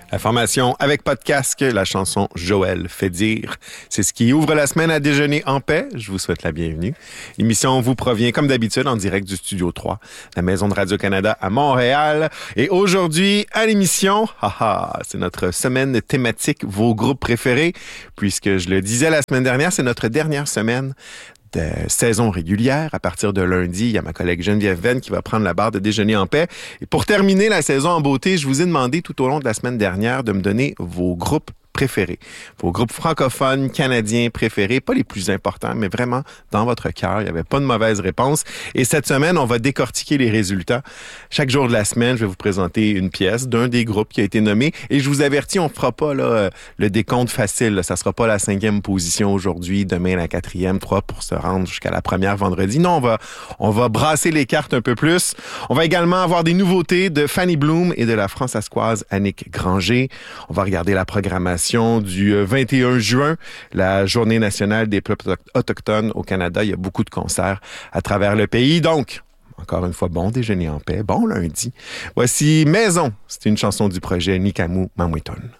La formation avec pas de casque, la chanson Joël fait dire. C'est ce qui ouvre la semaine à déjeuner en paix. Je vous souhaite la bienvenue. L'émission vous provient comme d'habitude en direct du Studio 3, la maison de Radio-Canada à Montréal. Et aujourd'hui, à l'émission, c'est notre semaine thématique, vos groupes préférés. Puisque je le disais la semaine dernière, c'est notre dernière semaine de saison régulière. À partir de lundi, il y a ma collègue Geneviève Venn qui va prendre la barre de déjeuner en paix. Et pour terminer la saison en beauté, je vous ai demandé tout au long de la semaine dernière de me donner vos groupes préférés. Vos groupes francophones, canadiens préférés, pas les plus importants, mais vraiment dans votre cœur. Il n'y avait pas de mauvaise réponse. Et cette semaine, on va décortiquer les résultats. Chaque jour de la semaine, je vais vous présenter une pièce d'un des groupes qui a été nommé. Et je vous avertis, on ne fera pas le décompte facile. Là. Ça ne sera pas la 5e position aujourd'hui, demain la 4e, 3 pour se rendre jusqu'à la première vendredi. Non, on va brasser les cartes un peu plus. On va également avoir des nouveautés de Fanny Bloom et de la françaiscoise Annick Granger. On va regarder la programmation du 21 juin, la Journée nationale des peuples autochtones au Canada. Il y a beaucoup de concerts à travers le pays. Donc, encore une fois, bon déjeuner en paix, bon lundi. Voici Maison. C'est une chanson du projet Nikamu Mamwetun.